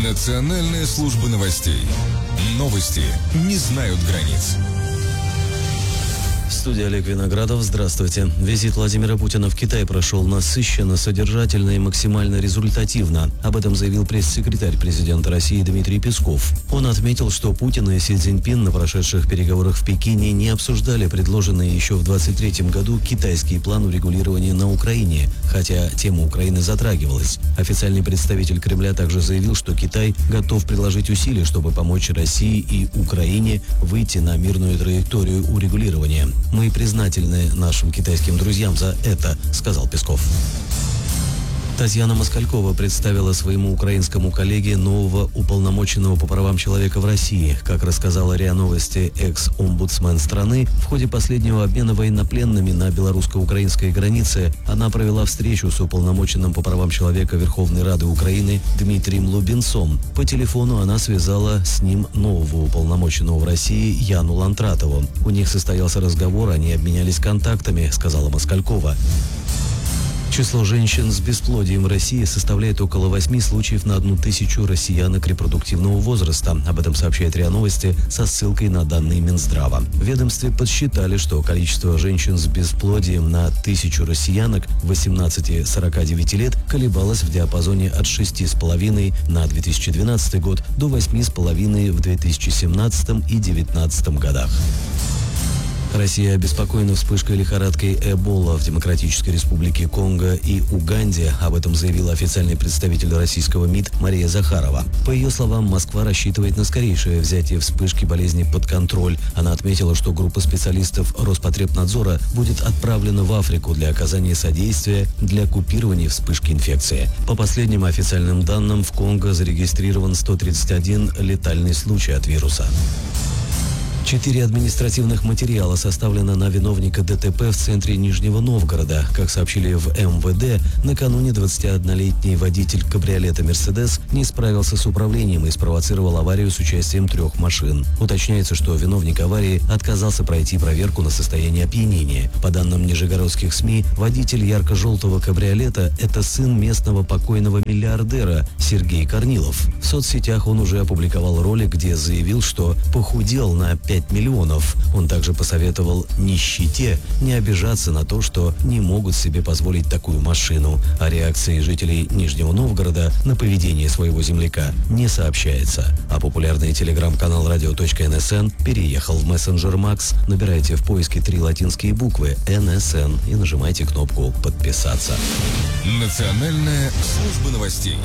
Национальная служба новостей. Новости не знают границ. В студии Олег Виноградов. Здравствуйте. Визит Владимира Путина в Китай прошел насыщенно, содержательно и максимально результативно. Об этом заявил пресс-секретарь президента России Дмитрий Песков. Он отметил, что Путин и Си Цзиньпин на прошедших переговорах в Пекине не обсуждали предложенный еще в 2023 году китайский план урегулирования на Украине, хотя тема Украины затрагивалась. Официальный представитель Кремля также заявил, что Китай готов приложить усилия, чтобы помочь России и Украине выйти на мирную траекторию урегулирования. «Мы признательны нашим китайским друзьям за это», — сказал Песков. Татьяна Москалькова представила своему украинскому коллеге нового уполномоченного по правам человека в России. Как рассказала РИА Новости экс-омбудсмен страны, в ходе последнего обмена военнопленными на белорусско-украинской границе она провела встречу с уполномоченным по правам человека Верховной Рады Украины Дмитрием Лубенцом. По телефону она связала с ним нового уполномоченного в России Яну Лантратову. У них состоялся разговор, они обменялись контактами, сказала Москалькова. Число женщин с бесплодием в России составляет около 8 случаев на 1000 россиянок репродуктивного возраста. Об этом сообщает РИА Новости со ссылкой на данные Минздрава. В ведомстве подсчитали, что количество женщин с бесплодием на 1000 россиянок 18-49 лет колебалось в диапазоне от 6,5 на 2012 год до 8,5 в 2017 и 2019 годах. Россия обеспокоена вспышкой лихорадкой Эбола в Демократической Республике Конго и Уганде. Об этом заявила официальный представитель российского МИД Мария Захарова. По ее словам, Москва рассчитывает на скорейшее взятие вспышки болезни под контроль. Она отметила, что группа специалистов Роспотребнадзора будет отправлена в Африку для оказания содействия для купирования вспышки инфекции. По последним официальным данным, в Конго зарегистрирован 131 летальный случай от вируса. 4 административных материала составлено на виновника ДТП в центре Нижнего Новгорода. Как сообщили в МВД, накануне 21-летний водитель кабриолета «Мерседес» не справился с управлением и спровоцировал аварию с участием 3 машин. Уточняется, что виновник аварии отказался пройти проверку на состояние опьянения. По данным нижегородских СМИ, водитель ярко-желтого кабриолета – это сын местного покойного миллиардера Сергей Корнилов. В соцсетях он уже опубликовал ролик, где заявил, что похудел на 5 миллионов. Он также посоветовал нищете не обижаться на то, что не могут себе позволить такую машину. О реакции жителей Нижнего Новгорода на поведение своего земляка не сообщается. А популярный телеграм-канал radio.nsn переехал в мессенджер Макс. Набирайте в поиске 3 латинские буквы НСН и нажимайте кнопку «Подписаться». Национальная служба новостей.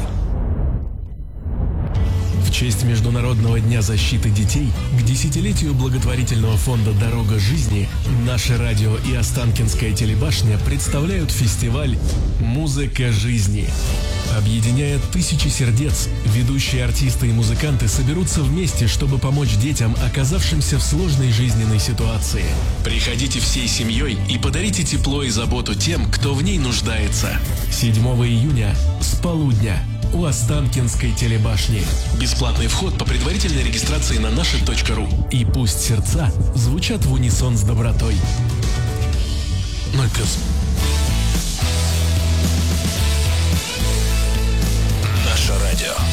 В честь Международного дня защиты детей к десятилетию благотворительного фонда «Дорога жизни» наше радио и Останкинская телебашня представляют фестиваль «Музыка жизни». Объединяя тысячи сердец, ведущие артисты и музыканты соберутся вместе, чтобы помочь детям, оказавшимся в сложной жизненной ситуации. Приходите всей семьей и подарите тепло и заботу тем, кто в ней нуждается. 7 июня с полудня у Останкинской телебашни. Бесплатный вход по предварительной регистрации на наши.ру. И пусть сердца звучат в унисон с добротой. 0+. Наше радио.